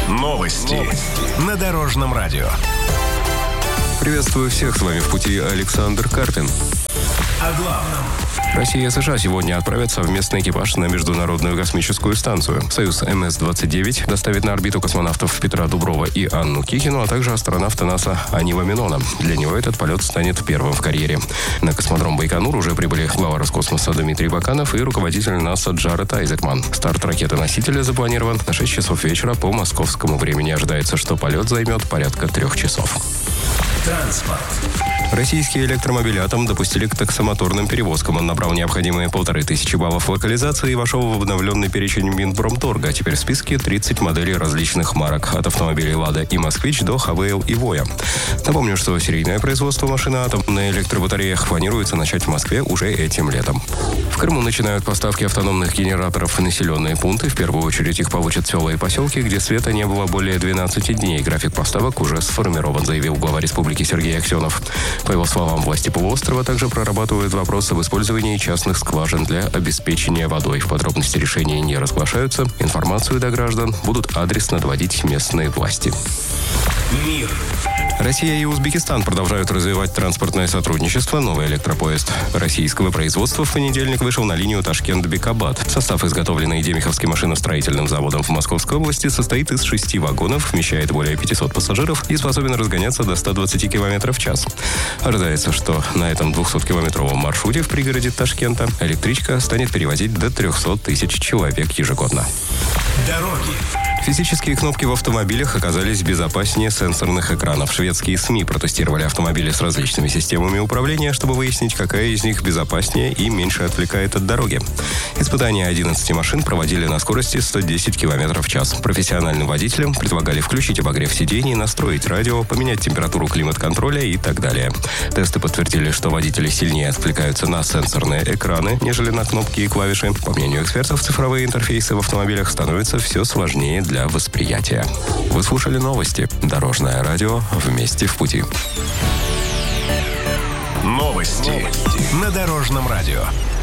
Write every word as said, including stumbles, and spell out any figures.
Новости. Новости. На Дорожном радио. Приветствую всех, с вами в пути Александр Картин. О главном. Россия и США сегодня отправят совместный экипаж на Международную космическую станцию. Союз эм эс двадцать девять доставит на орбиту космонавтов Петра Дуброва и Анну Кикину, а также астронавта НАСА Анива Минона. Для него этот полет станет первым в карьере. На космодром Байконур уже прибыли глава Роскосмоса Дмитрий Баканов и руководитель НАСА Джаред Айзекман. Старт ракеты-носителя запланирован на шесть часов вечера по московскому времени. Ожидается, что полет займет порядка трех часов. Транспорт. Российские электромобили «Атом» допустили к таксомоторным перевозкам. Он набрал необходимые полторы тысячи баллов локализации и вошел в обновленный перечень Минпромторга. Теперь в списке тридцать моделей различных марок. От автомобилей «Лада» и «Москвич» до «Хавейл» и «Воя». Напомню, что серийное производство машины «Атом» на электробатареях планируется начать в Москве уже этим летом. В Крыму начинают поставки автономных генераторов в населенные пункты. В первую очередь их получат села и поселки, где света не было более двенадцати дней. График поставок уже сформирован, заявил глава республики Сергей Аксенов. По его словам, власти полуострова также прорабатывают вопрос об использовании частных скважин для обеспечения водой. Подробности решения не разглашаются. Информацию до граждан будут адресно доводить местные власти. Мир. Россия и Узбекистан продолжают развивать транспортное сотрудничество. Новый электропоезд российского производства в понедельник вышел на линию Ташкент-Бекабад. Состав, изготовленный Демиховским машиностроительным заводом в Московской области, состоит из шести вагонов, вмещает более пятисот пассажиров и способен разгоняться до ста двадцати километров в час. Ожидается, что на этом двухсоткилометровом маршруте в пригороде Ташкента электричка станет перевозить до трехсот тысяч человек ежегодно. Дороги. Физические кнопки в автомобилях оказались безопаснее сенсорных экранов. Шведские СМИ протестировали автомобили с различными системами управления, чтобы выяснить, какая из них безопаснее и меньше отвлекает от дороги. Испытания одиннадцати машин проводили на скорости сто десять километров в час. Профессиональным водителям предлагали включить обогрев сидений, настроить радио, поменять температуру климат-контроля и так далее. Тесты подтвердили, что водители сильнее откликаются на сенсорные экраны, нежели на кнопки и клавиши. По мнению экспертов, цифровые интерфейсы в автомобилях становятся все сложнее для для восприятия. Вы слушали новости. Дорожное радио. Вместе в пути. Новости. Новости. На Дорожном радио.